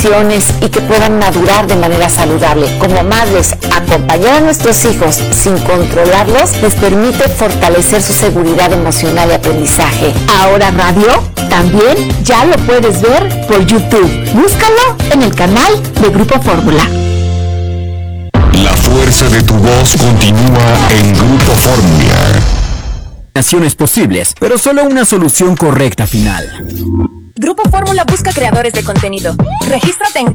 y que puedan madurar de manera saludable. Como madres, acompañar a nuestros hijos sin controlarlos les permite fortalecer su seguridad emocional y aprendizaje. Ahora Radio también ya lo puedes ver por YouTube. Búscalo en el canal de Grupo Fórmula. La fuerza de tu voz continúa en Grupo Fórmula. Acciones posibles, pero solo una solución correcta final. Grupo Fórmula busca creadores de contenido. Regístrate en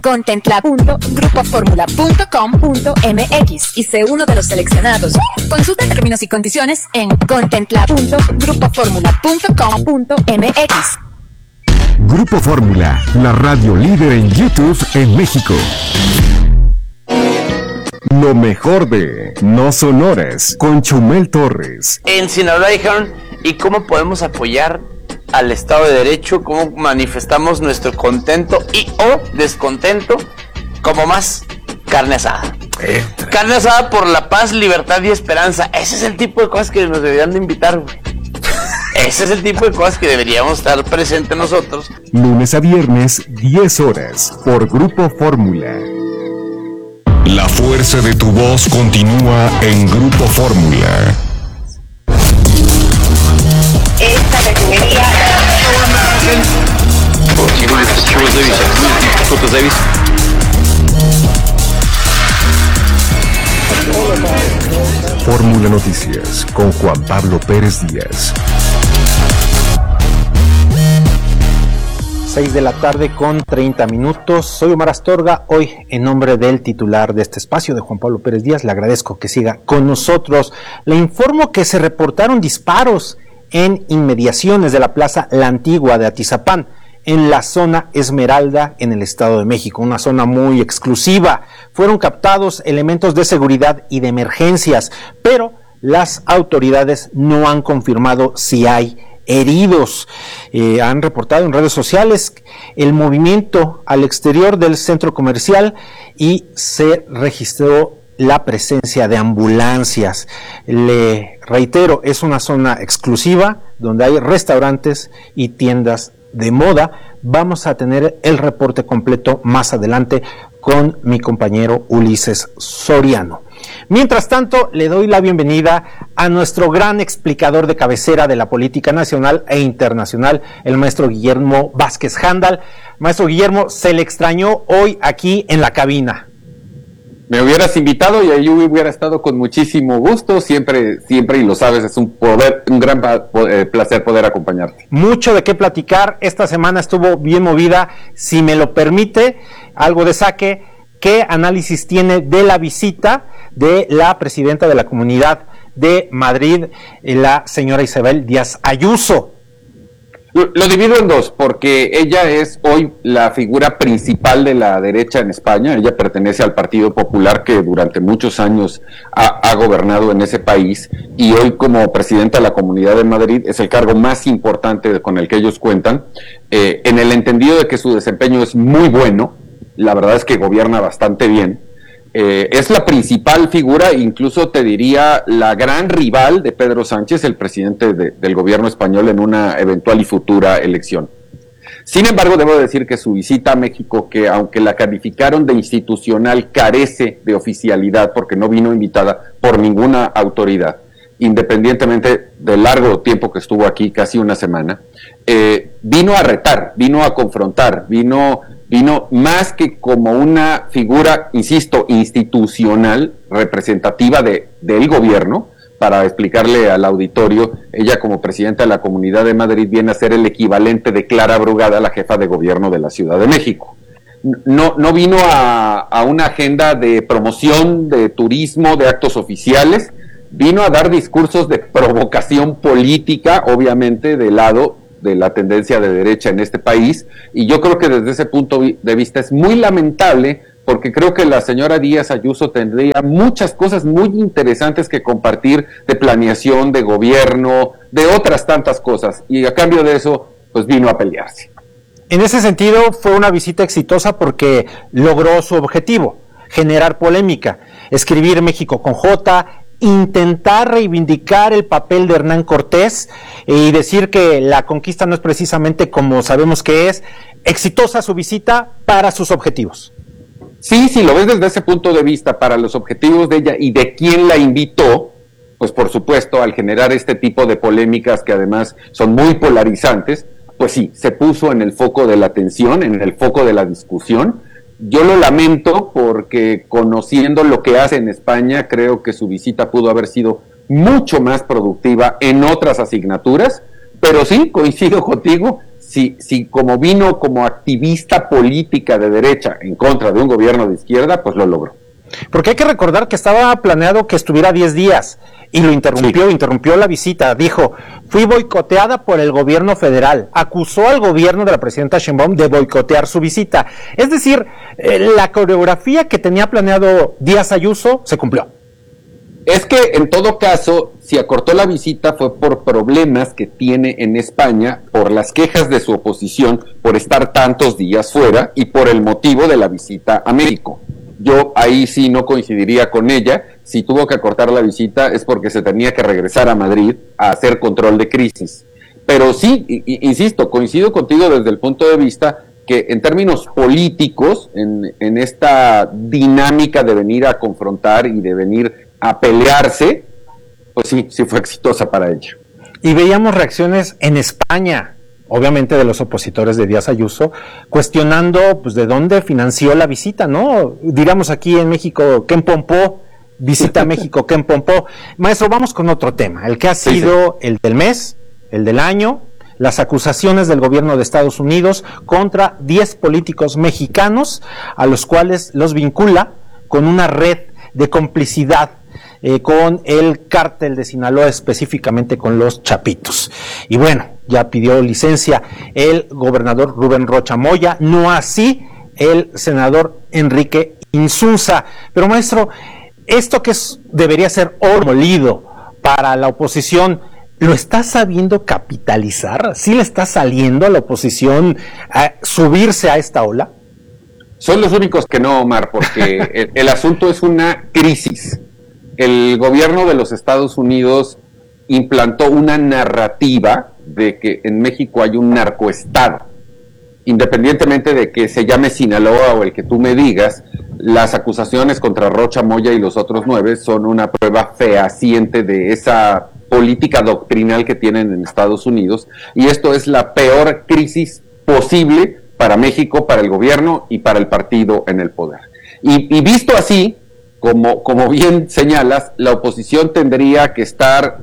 contentlab.grupoformula.com.mx y sé uno de los seleccionados. Consulta términos y condiciones en contentlab.grupoformula.com.mx. Grupo Fórmula, la radio líder en YouTube en México. Lo mejor de No Sonores con Chumel Torres. En Sinaloa dijeron, ¿y cómo podemos apoyar al Estado de Derecho? ¿Cómo manifestamos nuestro contento y o descontento? Como más carne asada. Carne asada por la paz, libertad y esperanza. Ese es el tipo de cosas que nos deberían de invitar, güey. Ese es el tipo de cosas que deberíamos estar presentes nosotros. Lunes a viernes, 10 horas, por Grupo Fórmula. La fuerza de tu voz continúa en Grupo Fórmula. Esta refinería. Fórmula Noticias con Juan Pablo Pérez Díaz. 6 de la tarde con 30 minutos. Soy Omar Astorga. Hoy, en nombre del titular de este espacio, de Juan Pablo Pérez Díaz, le agradezco que siga con nosotros. Le informo que se reportaron disparos en inmediaciones de la Plaza La Antigua de Atizapán, en la zona Esmeralda, en el Estado de México, una zona muy exclusiva. Fueron captados elementos de seguridad y de emergencias, pero las autoridades no han confirmado si hay heridos. Han reportado en redes sociales el movimiento al exterior del centro comercial y se registró la presencia de ambulancias. Le reitero, es una zona exclusiva donde hay restaurantes y tiendas de moda. Vamos a tener el reporte completo más adelante con mi compañero Ulises Soriano. Mientras tanto, le doy la bienvenida a nuestro gran explicador de cabecera de la política nacional e internacional, el maestro Guillermo Vázquez Handal. Maestro Guillermo, se le extrañó hoy aquí en la cabina. Me hubieras invitado y ahí hubiera estado con muchísimo gusto, siempre, y lo sabes, es un gran placer poder acompañarte. Mucho de qué platicar, esta semana estuvo bien movida, si me lo permite, algo de saque. ¿Qué análisis tiene de la visita de la presidenta de la Comunidad de Madrid, la señora Isabel Díaz Ayuso? Lo divido en dos, porque ella es hoy la figura principal de la derecha en España. Ella pertenece al Partido Popular, que durante muchos años ha gobernado en ese país, y hoy, como presidenta de la Comunidad de Madrid, es el cargo más importante con el que ellos cuentan, en el entendido de que su desempeño es muy bueno. La verdad es que gobierna bastante bien. Es la principal figura, incluso te diría la gran rival de Pedro Sánchez, el presidente del gobierno español, en una eventual y futura elección. Sin embargo, debo decir que su visita a México, que aunque la calificaron de institucional, carece de oficialidad porque no vino invitada por ninguna autoridad, independientemente del largo tiempo que estuvo aquí, casi una semana. Vino a retar, vino a confrontar, vino más que como una figura, insisto, institucional, representativa del gobierno. Para explicarle al auditorio, ella, como presidenta de la Comunidad de Madrid, viene a ser el equivalente de Clara Brugada, la jefa de gobierno de la Ciudad de México. No vino a una agenda de promoción, de turismo, de actos oficiales. Vino a dar discursos de provocación política, obviamente del lado de la tendencia de derecha en este país, y yo creo que desde ese punto de vista es muy lamentable, porque creo que la señora Díaz Ayuso tendría muchas cosas muy interesantes que compartir, de planeación, de gobierno, de otras tantas cosas, y a cambio de eso, pues vino a pelearse. En ese sentido, fue una visita exitosa porque logró su objetivo, generar polémica, escribir México con J, intentar reivindicar el papel de Hernán Cortés y decir que la conquista no es precisamente como sabemos que es exitosa su visita para sus objetivos. Sí, si lo ves desde ese punto de vista, para los objetivos de ella y de quién la invitó, pues por supuesto, al generar este tipo de polémicas que además son muy polarizantes, pues sí, se puso en el foco de la atención, en el foco de la discusión. Yo lo lamento porque, conociendo lo que hace en España, creo que su visita pudo haber sido mucho más productiva en otras asignaturas, pero sí, coincido contigo, si como vino como activista política de derecha en contra de un gobierno de izquierda, pues lo logró. Porque hay que recordar que estaba planeado que estuviera 10 días y lo interrumpió la visita. Dijo, fui boicoteada por el gobierno federal. Acusó al gobierno de la presidenta Sheinbaum de boicotear su visita. Es decir, la coreografía que tenía planeado Díaz Ayuso se cumplió. Es que en todo caso, si acortó la visita fue por problemas que tiene en España, por las quejas de su oposición, por estar tantos días fuera y por el motivo de la visita a México. Yo ahí sí no coincidiría con ella. Si tuvo que acortar la visita es porque se tenía que regresar a Madrid a hacer control de crisis. Pero sí, insisto, coincido contigo desde el punto de vista que en términos políticos, en esta dinámica de venir a confrontar y de venir a pelearse, pues sí fue exitosa para ella. Y veíamos reacciones en España, obviamente de los opositores de Díaz Ayuso, cuestionando pues de dónde financió la visita, ¿no? Diríamos aquí en México, ¿quién pompó? Visita a México, ¿quién pompó? Maestro, vamos con otro tema, el que ha sido el del mes, el del año, las acusaciones del gobierno de Estados Unidos contra 10 políticos mexicanos, a los cuales los vincula con una red de complicidad con el cártel de Sinaloa, específicamente con los Chapitos. Y bueno, ya pidió licencia el gobernador Rubén Rocha Moya, no así el senador Enrique Insunza. Pero maestro, esto que debería ser oro molido para la oposición, ¿lo está sabiendo capitalizar? ¿Sí le está saliendo a la oposición a subirse a esta ola? Son los únicos que no, Omar, porque el asunto es una crisis. El gobierno de los Estados Unidos implantó una narrativa de que en México hay un narcoestado. Independientemente de que se llame Sinaloa o el que tú me digas, las acusaciones contra Rocha Moya y los otros 9 son una prueba fehaciente de esa política doctrinal que tienen en Estados Unidos, y esto es la peor crisis posible para México, para el gobierno y para el partido en el poder. Y visto así, como bien señalas, la oposición tendría que estar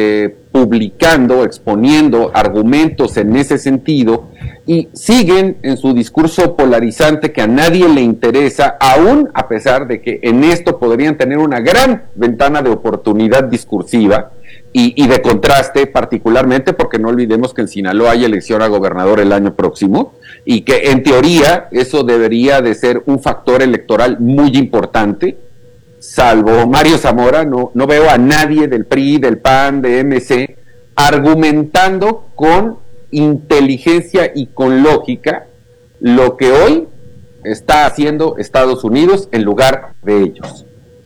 publicando, exponiendo argumentos en ese sentido, y siguen en su discurso polarizante que a nadie le interesa, aún a pesar de que en esto podrían tener una gran ventana de oportunidad discursiva y de contraste, particularmente porque no olvidemos que en Sinaloa hay elección a gobernador el año próximo, y que en teoría eso debería de ser un factor electoral muy importante. Salvo Mario Zamora, no veo a nadie del PRI, del PAN, de MC, argumentando con inteligencia y con lógica lo que hoy está haciendo Estados Unidos en lugar de ellos.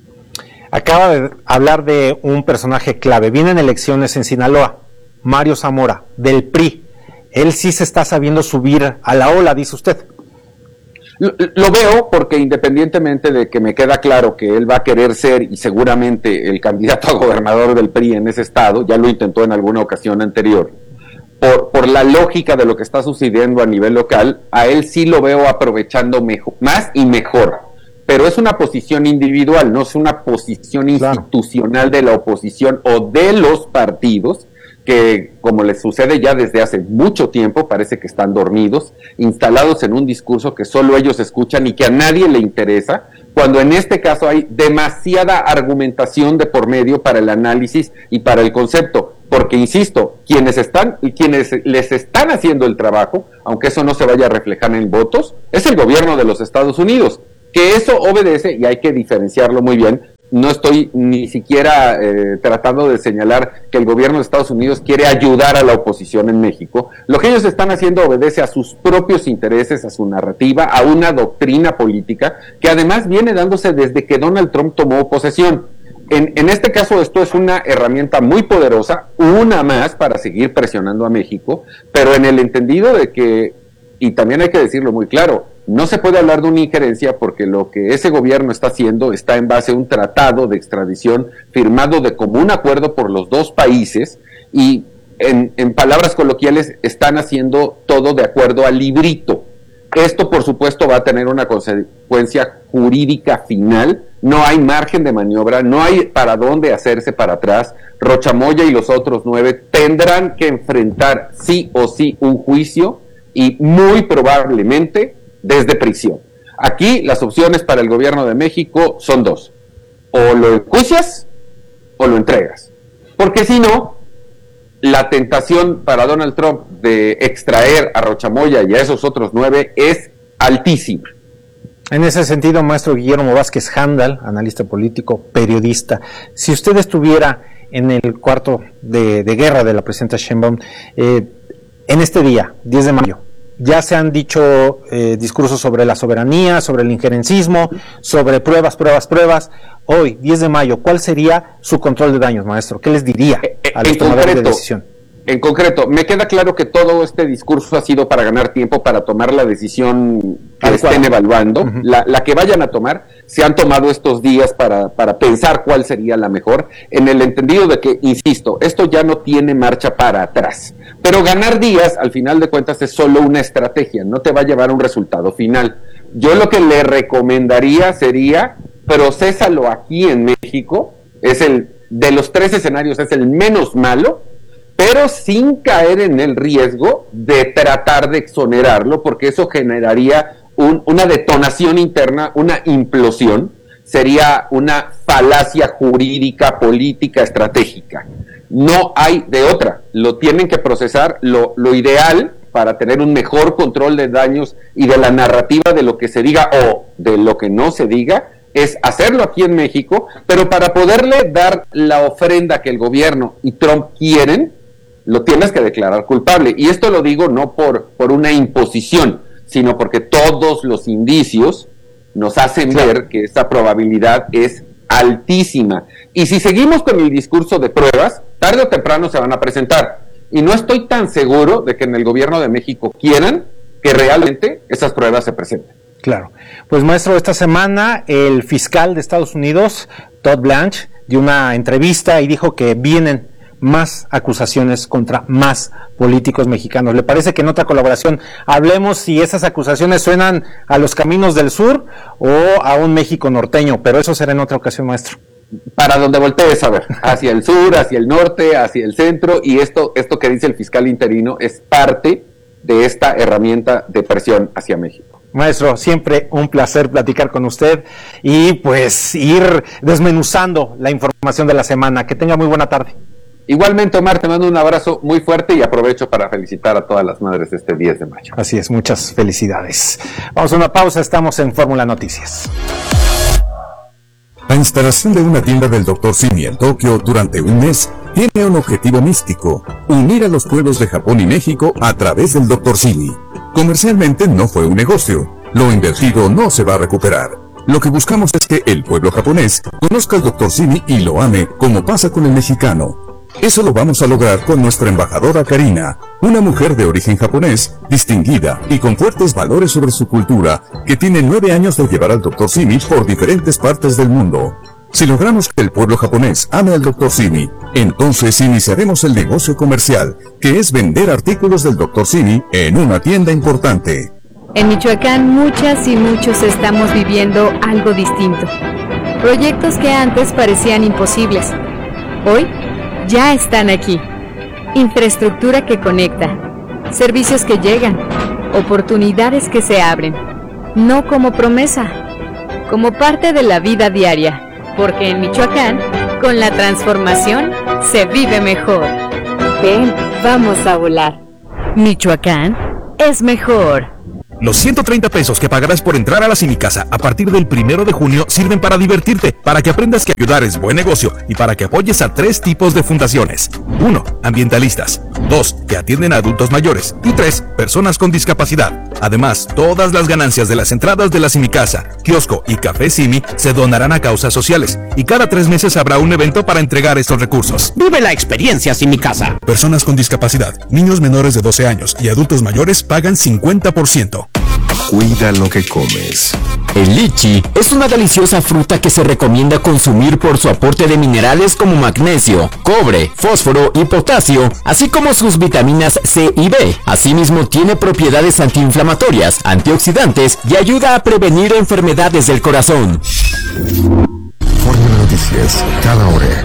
Acaba de hablar de un personaje clave. Vienen elecciones en Sinaloa, Mario Zamora, del PRI. Él sí se está sabiendo subir a la ola, dice usted. Lo veo porque, independientemente de que me queda claro que él va a querer ser y seguramente el candidato a gobernador del PRI en ese estado, ya lo intentó en alguna ocasión anterior, por la lógica de lo que está sucediendo a nivel local, a él sí lo veo aprovechando más y mejor. Pero es una posición individual, no es una posición institucional de la oposición o de los partidos, que, como les sucede ya desde hace mucho tiempo, parece que están dormidos, instalados en un discurso que solo ellos escuchan y que a nadie le interesa, cuando en este caso hay demasiada argumentación de por medio para el análisis y para el concepto, porque insisto, quienes les están haciendo el trabajo, aunque eso no se vaya a reflejar en votos, es el gobierno de los Estados Unidos, que eso obedece, y hay que diferenciarlo muy bien. No estoy ni siquiera tratando de señalar que el gobierno de Estados Unidos quiere ayudar a la oposición en México. Lo que ellos están haciendo obedece a sus propios intereses, a su narrativa, a una doctrina política que además viene dándose desde que Donald Trump tomó posesión. En este caso esto es una herramienta muy poderosa, una más para seguir presionando a México, pero en el entendido de que y también hay que decirlo muy claro, no se puede hablar de una injerencia porque lo que ese gobierno está haciendo está en base a un tratado de extradición firmado de común acuerdo por los dos países y en palabras coloquiales están haciendo todo de acuerdo al librito. Esto, por supuesto, va a tener una consecuencia jurídica final. No hay margen de maniobra, no hay para dónde hacerse para atrás. Rocha Moya y los otros 9 tendrán que enfrentar sí o sí un juicio y muy probablemente desde prisión. Aquí las opciones para el gobierno de México son dos: o lo enjuicias o lo entregas, porque si no, la tentación para Donald Trump de extraer a Rocha Moya y a esos otros 9 es altísima. En ese sentido, maestro Guillermo Vázquez Handal, analista político, periodista, si usted estuviera en el cuarto de guerra de la presidenta Sheinbaum, en este día, 10 de mayo, ya se han dicho discursos sobre la soberanía, sobre el injerencismo, sobre pruebas. Hoy, 10 de mayo, ¿cuál sería su control de daños, maestro? ¿Qué les diría a los tomadores de decisión? En concreto, me queda claro que todo este discurso ha sido para ganar tiempo, para tomar la decisión que estén evaluando. Uh-huh. La que vayan a tomar, se han tomado estos días para pensar cuál sería la mejor, en el entendido de que, insisto, esto ya no tiene marcha para atrás. Pero ganar días, al final de cuentas, es solo una estrategia, no te va a llevar a un resultado final. Yo lo que le recomendaría sería, procésalo aquí en México, de los 3 escenarios es el menos malo, pero sin caer en el riesgo de tratar de exonerarlo, porque eso generaría una detonación interna, una implosión, sería una falacia jurídica, política, estratégica. No hay de otra, lo tienen que procesar. Lo ideal para tener un mejor control de daños y de la narrativa de lo que se diga o de lo que no se diga, es hacerlo aquí en México, pero para poderle dar la ofrenda que el gobierno y Trump quieren, lo tienes que declarar culpable. Y esto lo digo no por una imposición, sino porque todos los indicios nos hacen ver que esa probabilidad es altísima. Y si seguimos con el discurso de pruebas, tarde o temprano se van a presentar. Y no estoy tan seguro de que en el gobierno de México quieran que realmente esas pruebas se presenten. Claro. Pues, maestro, esta semana el fiscal de Estados Unidos, Todd Blanche, dio una entrevista y dijo que vienen más acusaciones contra más políticos mexicanos. ¿Le parece que en otra colaboración hablemos si esas acusaciones suenan a los caminos del sur o a un México norteño? Pero eso será en otra ocasión, maestro. Para donde voltees a ver, hacia el sur, hacia el norte, hacia el centro, y esto que dice el fiscal interino es parte de esta herramienta de presión hacia México. Maestro, siempre un placer platicar con usted y pues ir desmenuzando la información de la semana. Que tenga muy buena tarde. Igualmente, Omar, te mando un abrazo muy fuerte y aprovecho para felicitar a todas las madres de este 10 de mayo. Así es, muchas felicidades. Vamos a una pausa, estamos en Fórmula Noticias. La instalación de una tienda del Dr. Simi en Tokio durante un mes tiene un objetivo místico: unir a los pueblos de Japón y México a través del Dr. Simi. Comercialmente no fue un negocio, lo invertido no se va a recuperar. Lo que buscamos es que el pueblo japonés conozca al Dr. Simi y lo ame como pasa con el mexicano. Eso lo vamos a lograr con nuestra embajadora Karina, una mujer de origen japonés, distinguida y con fuertes valores sobre su cultura, que tiene 9 años de llevar al Dr. Simi por diferentes partes del mundo. Si logramos que el pueblo japonés ame al Dr. Simi, entonces iniciaremos el negocio comercial, que es vender artículos del Dr. Simi en una tienda importante. En Michoacán, muchas y muchos estamos viviendo algo distinto. Proyectos que antes parecían imposibles, hoy ya están aquí. Infraestructura que conecta, servicios que llegan, oportunidades que se abren, no como promesa, como parte de la vida diaria, porque en Michoacán, con la transformación, se vive mejor. Ven, vamos a volar. Michoacán es mejor. Los 130 pesos que pagarás por entrar a la Cinicasa a partir del 1 de junio sirven para divertirte, para que aprendas que ayudar es buen negocio y para que apoyes a 3 tipos de fundaciones. 1. Ambientalistas. 2. Que atienden a adultos mayores. Y 3. Personas con discapacidad. Además, todas las ganancias de las entradas de la Cinicasa, kiosco y café Simi se donarán a causas sociales. Y cada 3 meses habrá un evento para entregar estos recursos. Vive la experiencia Cinicasa. Personas con discapacidad, niños menores de 12 años y adultos mayores pagan 50%. Cuida lo que comes. El lichi es una deliciosa fruta que se recomienda consumir por su aporte de minerales como magnesio, cobre, fósforo y potasio, así como sus vitaminas C y B. Asimismo, tiene propiedades antiinflamatorias, antioxidantes y ayuda a prevenir enfermedades del corazón. Fórmula Noticias, cada hora.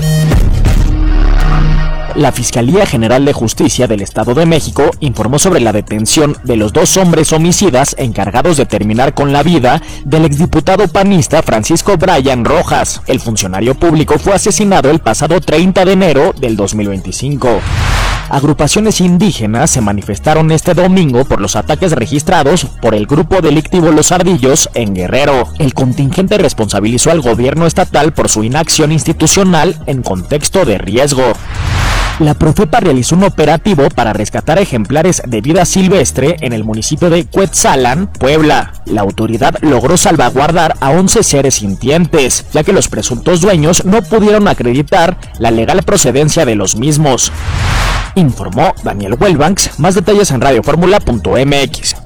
La Fiscalía General de Justicia del Estado de México informó sobre la detención de los 2 hombres homicidas encargados de terminar con la vida del exdiputado panista Francisco Brian Rojas. El funcionario público fue asesinado el pasado 30 de enero del 2025. Agrupaciones indígenas se manifestaron este domingo por los ataques registrados por el grupo delictivo Los Ardillos en Guerrero. El contingente responsabilizó al gobierno estatal por su inacción institucional en contexto de riesgo. La Profepa realizó un operativo para rescatar ejemplares de vida silvestre en el municipio de Cuetzalan, Puebla. La autoridad logró salvaguardar a 11 seres sintientes, ya que los presuntos dueños no pudieron acreditar la legal procedencia de los mismos. Informó Daniel Welbanks. Más detalles en radioformula.mx.